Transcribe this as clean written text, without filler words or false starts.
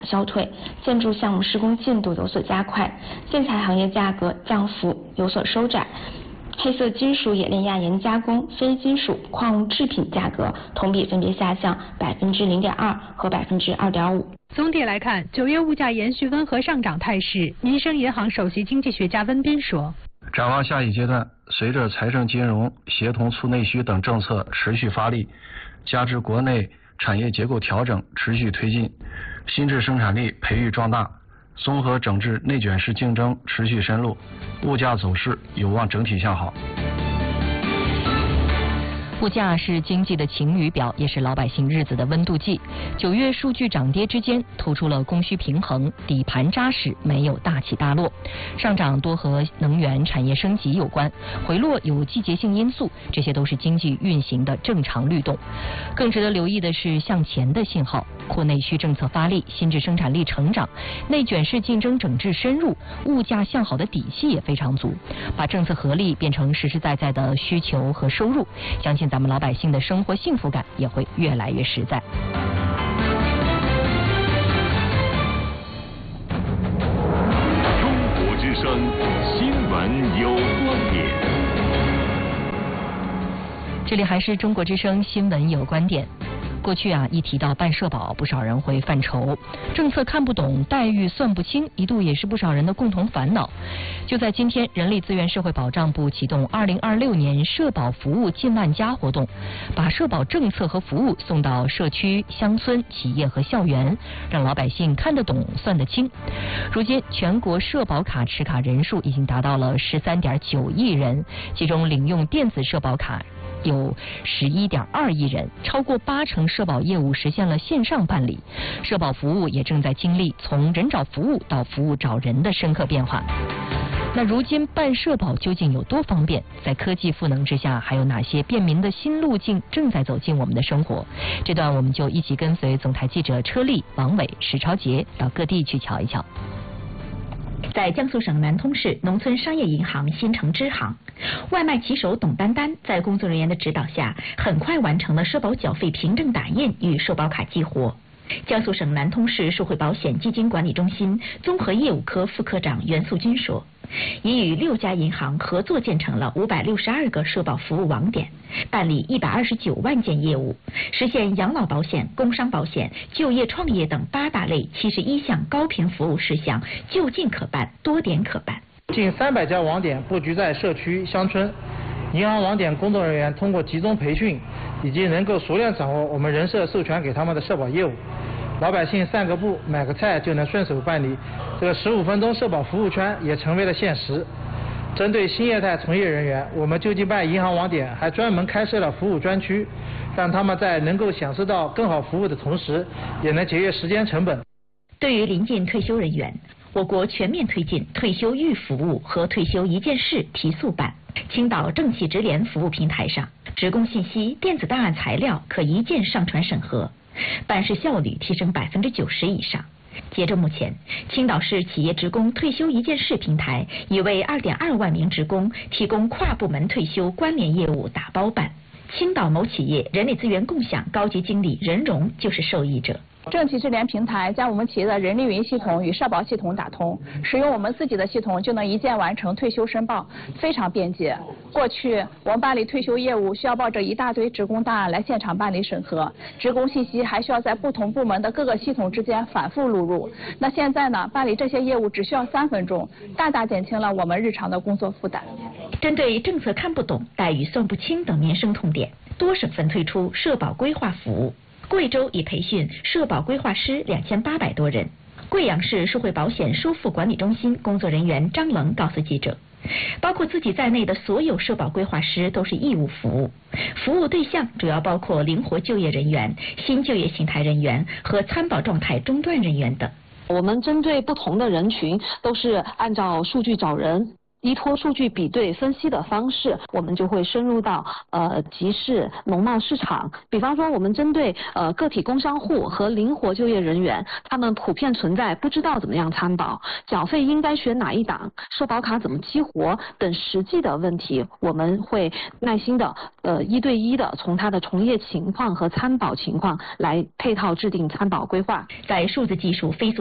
消退，建筑项目施工进度有所加快，建材行业价格降幅有所收窄。黑色金属冶炼亚研加工、非金属矿物制品价格同比分别下降0.2%和2.5%。 总体来看，9月物价延续温和上涨态势。民生银行首席经济学家温彬说：“ 展望下一阶段，随着财政金融协同促内需等政策持续发力，加之国内产业结构调整持续推进，新质生产力培育壮大，综合整治内卷式竞争持续深入，物价走势有望整体向好。” 物价是经济的晴雨表，也是老百姓日子的温度计。9月数据涨跌之间，突出了供需平衡，底盘扎实，没有大起大落。上涨多和能源产业升级有关，回落有季节性因素，这些都是经济运行的正常律动。更值得留意的是向前的信号，扩内需政策发力，新质生产力成长，内卷式竞争整治深入，物价向好的底气也非常足，把政策合力变成实实在在的需求和收入，相信咱们老百姓的生活幸福感也会越来越实在。 中国之声新闻有观点， 这里还是中国之声新闻有观点。过去一提到办社保，不少人会犯愁，政策看不懂，待遇算不清，一度也是不少人的共同烦恼。就在今天，人力资源社会保障部启动2026年社保服务近万家活动，把社保政策和服务送到社区、乡村、企业和校园，让老百姓看得懂、算得清。如今，全国社保卡持卡人数已经达到了13.9亿人，其中领用电子社保卡有11.2亿人，超过80%社保业务实现了线上办理，社保服务也正在经历从人找服务到服务找人的深刻变化。那如今办社保究竟有多方便？在科技赋能之下，还有哪些便民的新路径正在走进我们的生活？这段我们就一起跟随总台记者车丽、王伟、史超杰到各地去瞧一瞧。 在江苏省南通市农村商业银行新城支行，外卖骑手董丹丹在工作人员的指导下，很快完成了社保缴费凭证打印与社保卡激活。江苏省南通市社会保险基金管理中心综合业务科副科长袁素军说，已与6家银行合作建成了562个社保服务网点，办理129万件业务，实现养老保险、工伤保险、就业创业等8大类71项高频服务事项就近可办，多点可办。 近300家网点布局在社区、乡村，银行网点工作人员通过集中培训，以及能够熟练掌握我们人社授权给他们的社保业务，老百姓散个步、买个菜就能顺手办理，这个15分钟社保服务圈也成为了现实。针对新业态从业人员，我们救济办银行网点还专门开设了服务专区，让他们在能够享受到更好服务的同时，也能节约时间成本。 对于临近退休人员，我国全面推进退休预服务和退休一件事提速办。青岛政企直联服务平台上，职工信息、电子档案材料可一键上传审核，办事效率提升90%以上。截至目前，青岛市企业职工退休一件事平台已为2.2万名职工提供跨部门退休关联业务打包办。青岛某企业人力资源共享高级经理任荣就是受益者。 政企智联平台将我们企业的人力云系统与社保系统打通，使用我们自己的系统就能一键完成退休申报，非常便捷。过去我们办理退休业务需要抱着一大堆职工档案来现场办理审核，职工信息还需要在不同部门的各个系统之间反复录入。那现在呢，办理这些业务只需要3分钟，大大减轻了我们日常的工作负担。 针对政策看不懂、待遇算不清等民生痛点，多省份推出社保规划服务。贵州已培训社保规划师2800多人。贵阳市社会保险收付管理中心工作人员张棱告诉记者，包括自己在内的所有社保规划师都是义务服务，服务对象主要包括灵活就业人员、新就业形态人员和参保状态中断人员等。 我们针对不同的人群都是按照数据找人。 依托数据比对分析的方式，我们就会深入到集市、农贸市场。比方说，我们针对个体工商户和灵活就业人员，他们普遍存在不知道怎么样参保、缴费应该选哪一档、社保卡怎么激活等实际的问题，我们会耐心的1对1的从他的从业情况和参保情况来配套制定参保规划。 在数字技术飞速